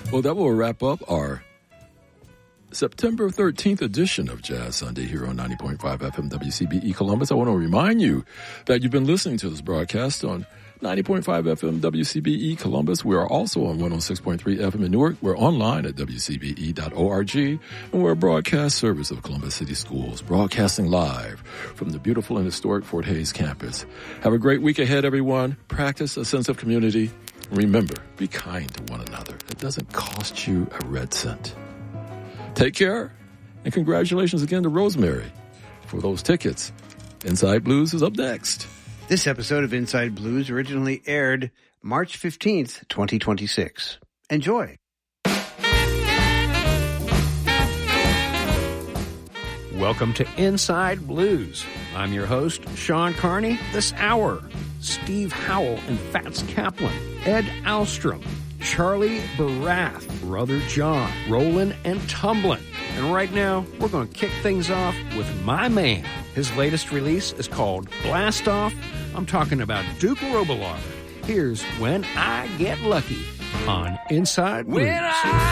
Well, that will wrap up our September 13th edition of Jazz Sunday here on 90.5 FM WCBE Columbus. I want to remind you that you've been listening to this broadcast on 90.5 FM WCBE Columbus. We are also on 106.3 FM in Newark. We're online at WCBE.org. And we're a broadcast service of Columbus City Schools, broadcasting live from the beautiful and historic Fort Hays campus. Have a great week ahead, everyone. Practice a sense of community. Remember, be kind to one another. It doesn't cost you a red cent. Take care, and congratulations again to Rosemary for those tickets. Inside Blues is up next. This episode of Inside Blues originally aired March 15th, 2026. Enjoy. Welcome to Inside Blues. I'm your host, Sean Carney. This hour, Steve Howell and Fats Kaplan, Ed Alstrom, Charlie Barath, Brother John, Rollin' and Tumblin'. And right now, we're going to kick things off with my man. His latest release is called Blast Off. I'm talking about Duke Robillard. Here's When I Get Lucky on Inside Blues.